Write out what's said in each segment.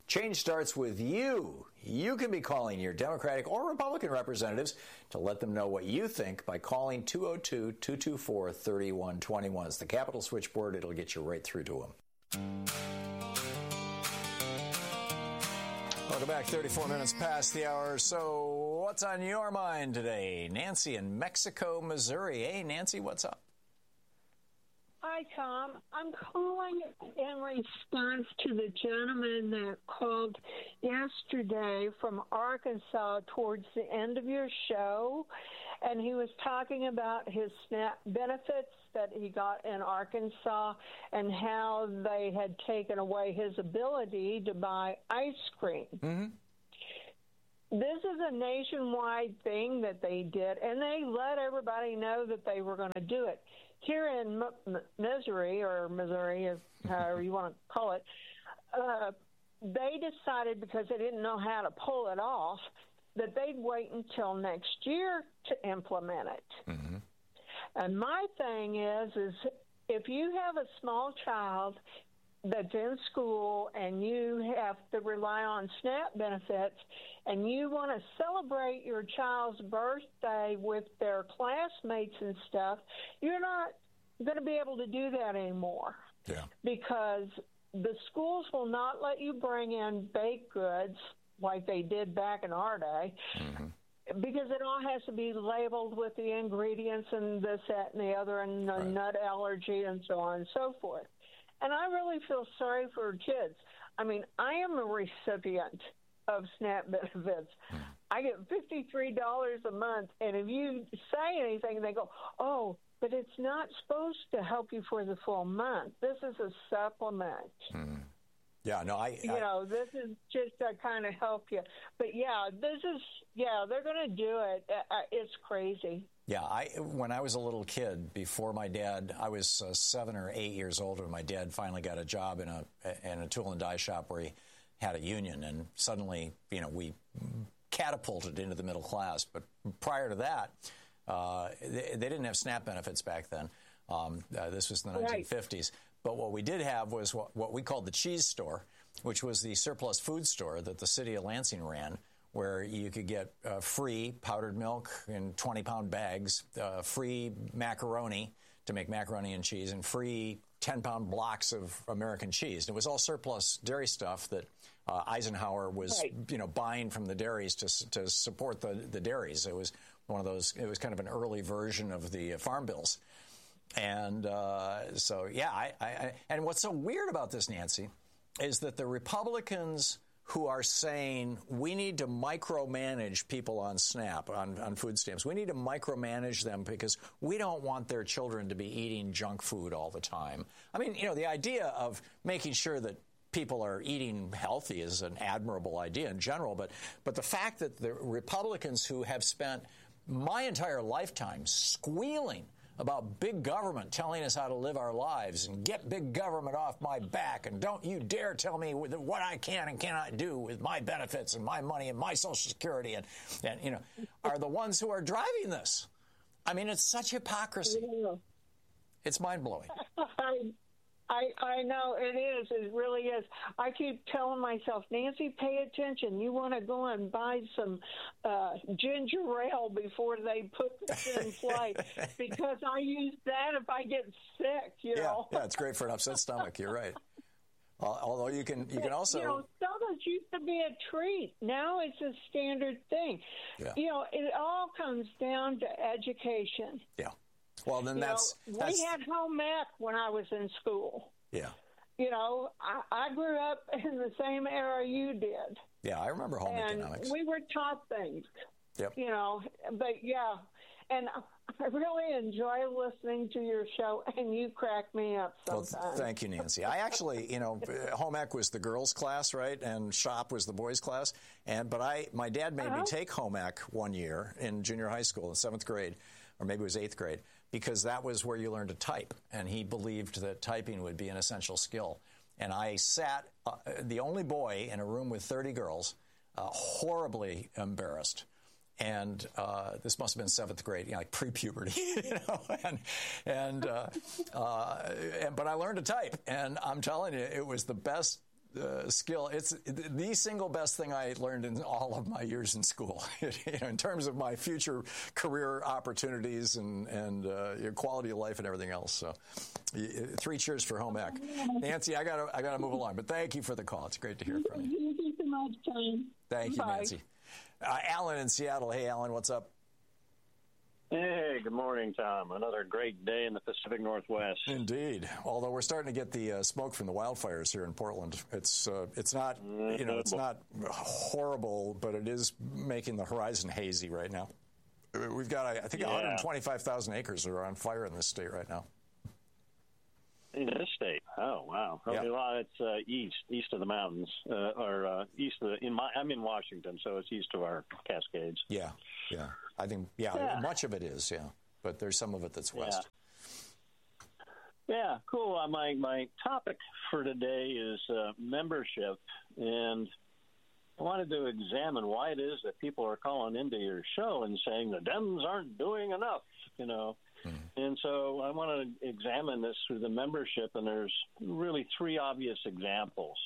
Change starts with you. You can be calling your Democratic or Republican representatives to let them know what you think by calling 202-224-3121. It's the Capitol switchboard. It'll get you right through to them. Welcome back. 34 minutes past the hour. So what's on your mind today? Nancy in Mexico, Missouri. Hey, Nancy, what's up? Hi, Tom. I'm calling in response to the gentleman that called yesterday from Arkansas towards the end of your show, and he was talking about his SNAP benefits that he got in Arkansas and how they had taken away his ability to buy ice cream. Mm-hmm. This is a nationwide thing that they did, and they let everybody know that they were going to do it. Here in Missouri, or Missouri, however you want to call it, they decided, because they didn't know how to pull it off, that they'd wait until next year to implement it. Mm-hmm. And my thing is if you have a small child that's in school and you have to rely on SNAP benefits and you want to celebrate your child's birthday with their classmates and stuff, you're not going to be able to do that anymore. Yeah. Because the schools will not let you bring in baked goods like they did back in our day. Mm-hmm. Because it all has to be labeled with the ingredients and this, that, and the other, and the nut allergy and so on and so forth. And I really feel sorry for kids. I mean, I am a recipient of SNAP benefits. I get $53 a month, and if you say anything, they go, oh, but it's not supposed to help you for the full month. This is a supplement. Yeah, no, this is just to kind of help you. But, they're going to do it. It's crazy. Yeah, when I was a little kid, before my dad, I was 7 or 8 years old when my dad finally got a job in a tool and die shop where he had a union, and suddenly, we catapulted into the middle class. But prior to that, they didn't have SNAP benefits back then. This was in the 1950s. But what we did have was what we called the cheese store, which was the surplus food store that the city of Lansing ran, where you could get free powdered milk in 20-pound bags, free macaroni to make macaroni and cheese, and free 10-pound blocks of American cheese. And it was all surplus dairy stuff that Eisenhower was, buying from the dairies to support the dairies. It was one of those. It was kind of an early version of the farm bills. And and what's so weird about this, Nancy, is that the Republicans who are saying we need to micromanage people on SNAP, on food stamps. We need to micromanage them because we don't want their children to be eating junk food all the time. I mean, the idea of making sure that people are eating healthy is an admirable idea in general, but the fact that the Republicans who have spent my entire lifetime squealing about big government telling us how to live our lives and get big government off my back and don't you dare tell me what I can and cannot do with my benefits and my money and my Social Security and are the ones who are driving this. I mean, it's such hypocrisy. Yeah. It's mind-blowing. I know it is. It really is. I keep telling myself, Nancy, pay attention. You want to go and buy some ginger ale before they put this in flight because I use that if I get sick. Yeah, it's great for an upset stomach. You're right. Although you can also sodas used to be a treat. Now it's a standard thing. Yeah. It all comes down to education. Yeah. Well, then we had home ec when I was in school. Yeah. I grew up in the same era you did. Yeah, I remember home economics. We were taught things. Yep. But yeah, and I really enjoy listening to your show, and you crack me up sometimes. Well, thank you, Nancy. I actually, home ec was the girls' class, right, and shop was the boys' class. But my dad made me take home ec one year in junior high school in 7th grade, or maybe it was 8th grade, because that was where you learned to type, and he believed that typing would be an essential skill. And I sat, the only boy in a room with 30 girls, horribly embarrassed. And this must have been 7th grade, like pre-puberty, but I learned to type, and I'm telling you, it was the best skill. It's the single best thing I learned in all of my years in school, in terms of my future career opportunities and quality of life and everything else. So, 3 cheers for home ec. Nancy, I gotta move along, but thank you for the call. It's great to hear from you. Thank you so much, Tom. Thank you, Nancy. Alan in Seattle. Hey, Alan, what's up? Hey, good morning, Tom. Another great day in the Pacific Northwest. Indeed. Although we're starting to get the smoke from the wildfires here in Portland. It's not it's not horrible, but it is making the horizon hazy right now. We've got I think 125,000 acres are on fire in this state right now. In this state? Oh, wow. Okay, yeah. Well, it's east of the mountains, I'm in Washington, so it's east of our Cascades. Yeah. I think much of it is, but there's some of it that's west. Yeah, cool. My topic for today is membership, and I wanted to examine why it is that people are calling into your show and saying the Dems aren't doing enough, And so I want to examine this through the membership, and there's really 3 obvious examples.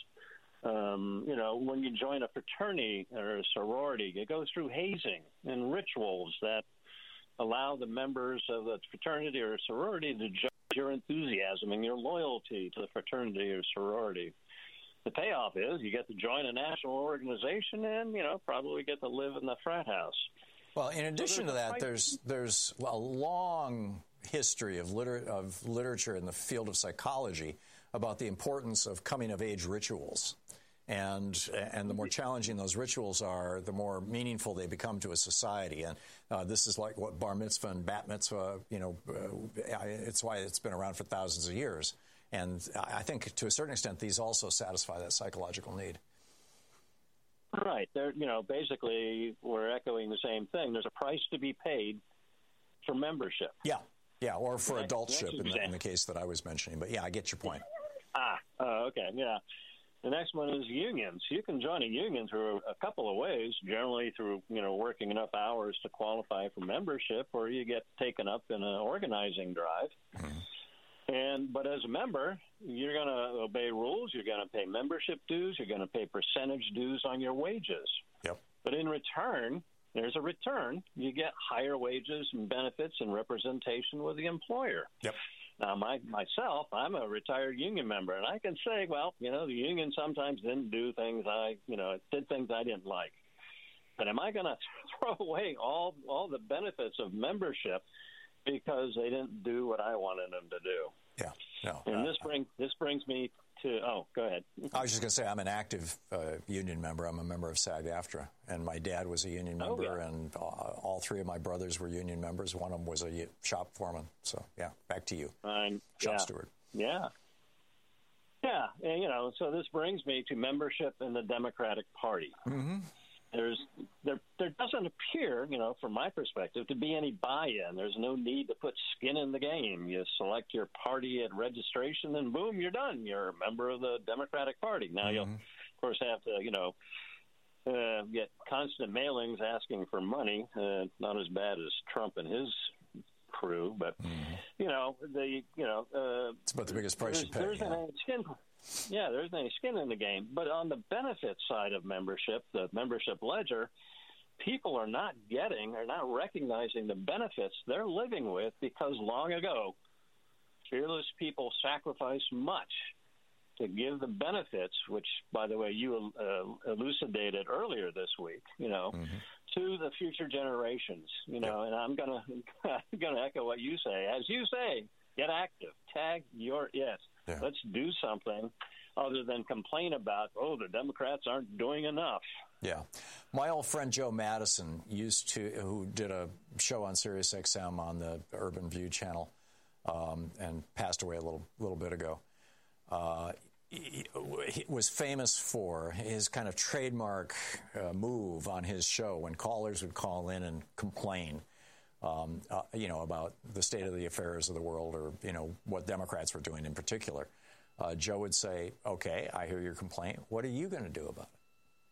When you join a fraternity or a sorority, it goes through hazing and rituals that allow the members of the fraternity or sorority to judge your enthusiasm and your loyalty to the fraternity or sorority. The payoff is you get to join a national organization and, probably get to live in the frat house. Well, in addition to that, there's a long history of literature in the field of psychology about the importance of coming-of-age rituals. And the more challenging those rituals are, the more meaningful they become to a society. And this is like what bar mitzvah and bat mitzvah, it's why it's been around for thousands of years. And I think to a certain extent, these also satisfy that psychological need. Right. Basically, we're echoing the same thing. There's a price to be paid for membership. Yeah, or for adultship in the case that I was mentioning. But yeah, I get your point. Okay, yeah. The next one is unions. You can join a union through a couple of ways, generally through, working enough hours to qualify for membership, or you get taken up in an organizing drive. Mm-hmm. But as a member, you're going to obey rules, you're going to pay membership dues, you're going to pay percentage dues on your wages. Yep. But in return, there's a return. You get higher wages and benefits and representation with the employer. Yep. Now, myself, I'm a retired union member, and I can say, well, the union sometimes didn't do things did things I didn't like. But am I going to throw away all the benefits of membership because they didn't do what I wanted them to do? Yeah, no. And this brings me to, go ahead. I was just going to say I'm an active union member. I'm a member of SAG-AFTRA, and my dad was a union member, and all 3 of my brothers were union members. One of them was a shop foreman. So, back to you. Shop steward. Yeah. Yeah, and, so this brings me to membership in the Democratic Party. Mm-hmm. There doesn't appear, from my perspective, to be any buy-in. There's no need to put skin in the game. You select your party at registration, and boom, you're done. You're a member of the Democratic Party. Now, you'll, of course, have to, get constant mailings asking for money. Not as bad as Trump and his crew, but, it's about the biggest price you pay. There's any skin in the game. But on the benefit side of membership, the membership ledger, people are not recognizing the benefits they're living with because long ago, fearless people sacrificed much to give the benefits, which, by the way, you elucidated earlier this week, to the future generations, and I'm gonna echo what you say. As you say, get active, tag your yes. Yeah. Let's do something other than complain about, the Democrats aren't doing enough. Yeah. My old friend Joe Madison who did a show on Sirius XM on the Urban View channel and passed away a little bit ago. He was famous for his kind of trademark move on his show when callers would call in and complain, about the state of the affairs of the world or, what Democrats were doing in particular. Joe would say, okay, I hear your complaint. What are you going to do about it?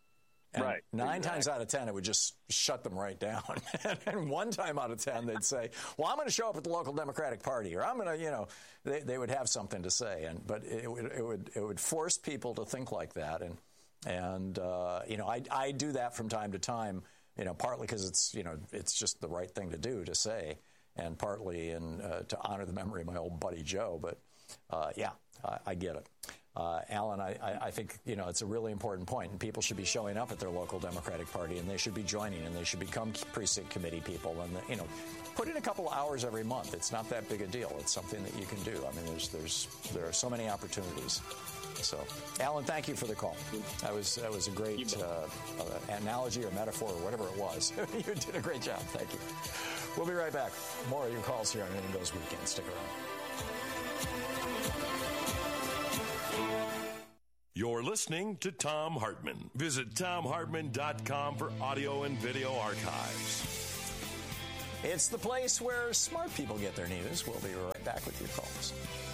And right. 9 times out of 10, it would just shut them right down. And 1 time out of 10, they'd say, well, I'm going to show up at the local Democratic Party, or I'm going to, they would have something to say. But it would force people to think like that. And I do that from time to time, partly because it's just the right thing to do to say, and partly to honor the memory of my old buddy Joe. But I get it. Alan, I think, it's a really important point, and people should be showing up at their local Democratic Party, and they should be joining, and they should become precinct committee people, and, put in a couple of hours every month. It's not that big a deal. It's something that you can do. I mean, there are so many opportunities. So, Alan, thank you for the call. That was a great analogy or metaphor or whatever it was. You did a great job. Thank you. We'll be right back. More of your calls here on Anything Goes Weekend. Stick around. You're listening to Thom Hartmann. Visit ThomHartmann.com for audio and video archives. It's the place where smart people get their news. We'll be right back with your calls.